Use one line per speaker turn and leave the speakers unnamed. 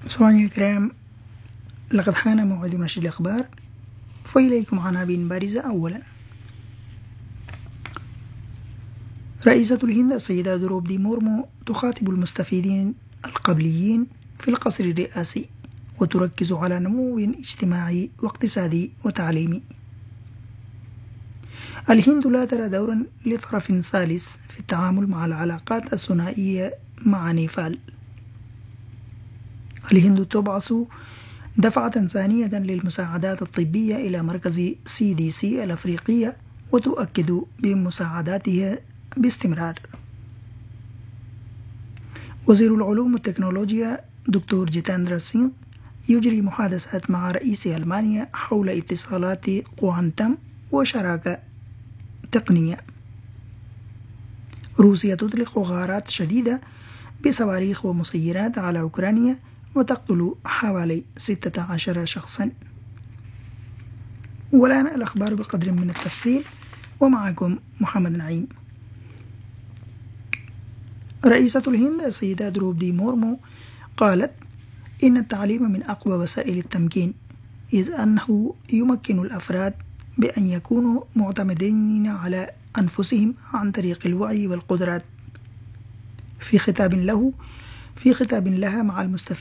مستمعينا الكرام، لقد حان موعد نشر الأخبار، فإليكم عناوين بارزة. أولا، رئيسة الهند السيدة دروبدي مورمو تخاطب المستفيدين القبليين في القصر الرئاسي وتركز على نمو اجتماعي واقتصادي وتعليمي. الهند لا ترى دورا لطرف ثالث في التعامل مع العلاقات الثنائية مع نيبال. الهند تبعث دفعة ثانية للمساعدات الطبية إلى مركز CDC الأفريقية وتؤكد بمساعداتها باستمرار. وزير العلوم والتكنولوجيا دكتور جيتاندرا سينغ يجري محادثات مع رئيس ألمانيا حول اتصالات كوانتم وشراكة تقنية. روسيا تطلق غارات شديدة بصواريخ ومسيرات على أوكرانيا وتقتل حوالي 16 شخصا. والآن الأخبار بقدر من التفصيل، ومعكم محمد نعيم. رئيسة الهند السيدة دروبدي مورمو قالت إن التعليم من أقوى وسائل التمكين، إذ أنه يمكن الأفراد بأن يكونوا معتمدين على أنفسهم عن طريق الوعي والقدرات. في خطاب لها مع المستفيدين